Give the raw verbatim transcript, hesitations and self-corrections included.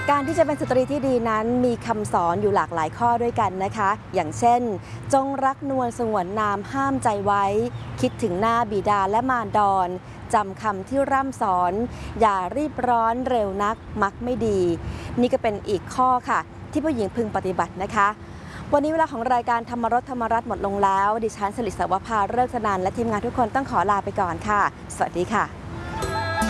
การที่จะเป็นสตรีที่ดีนั้นมีคำสอนอยู่หลากหลายข้อด้วยกันนะคะอย่างเช่นจงรักนวลสงวนนามห้ามใจไว้คิดถึงหน้าบิดาและมารดรจำคำที่ร่ำสอนอย่ารีบร้อนเร็วนักมักไม่ดีนี่ก็เป็นอีกข้อค่ะที่ผู้หญิงพึงปฏิบัตินะคะวันนี้เวลาของรายการธรรมรสธรรมรัตน์หมดลงแล้วดิฉันสลิดสวภาเลิกสนานและทีมงานทุกคนต้องขอลาไปก่อนค่ะสวัสดีค่ะ